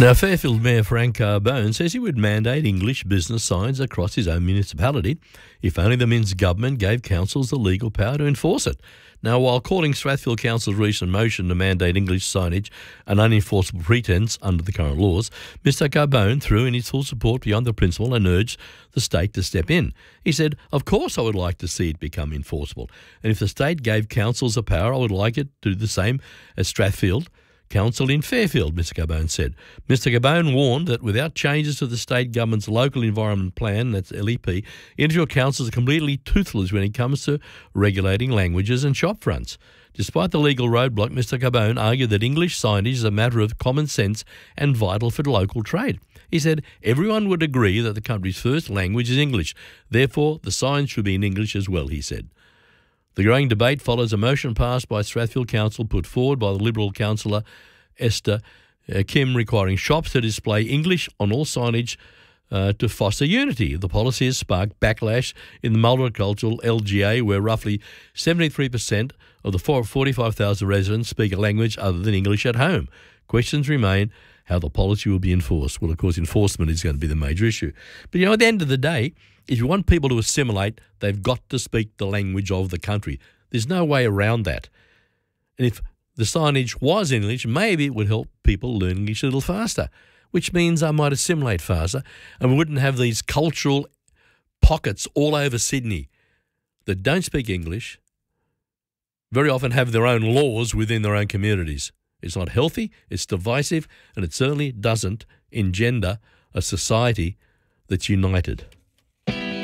Now, Fairfield Mayor Frank Carbone says he would mandate English business signs across his own municipality if only the Minns government gave councils the legal power to enforce it. Now, while calling Strathfield Council's recent motion to mandate English signage an unenforceable pretence under the current laws, Mr Carbone threw in his full support beyond the principle and urged the state to step in. He said, "Of course I would like to see it become enforceable, and if the state gave councils the power, I would like it to do the same as Strathfield Council in Fairfield," Mr Carbone said. Mr Carbone warned that without changes to the state government's local environment plan, that's LEP, individual councils are completely toothless when it comes to regulating languages and shop fronts. Despite the legal roadblock, Mr Carbone argued that English signage is a matter of common sense and vital for local trade. He said everyone would agree that the country's first language is English. Therefore, the signs should be in English as well, he said. The growing debate follows a motion passed by Strathfield Council put forward by the Liberal councillor Esther Kim requiring shops to display English on all signage to foster unity. The policy has sparked backlash in the multicultural LGA, where roughly 73% of the 45,000 residents speak a language other than English at home. Questions remain how the policy will be enforced. Well, of course, enforcement is going to be the major issue. But, at the end of the day, if you want people to assimilate, they've got to speak the language of the country. There's no way around that. And if the signage was in English, maybe it would help people learn English a little faster, which means I might assimilate faster and we wouldn't have these cultural pockets all over Sydney that don't speak English, very often have their own laws within their own communities. It's not healthy, it's divisive, and it certainly doesn't engender a society that's united.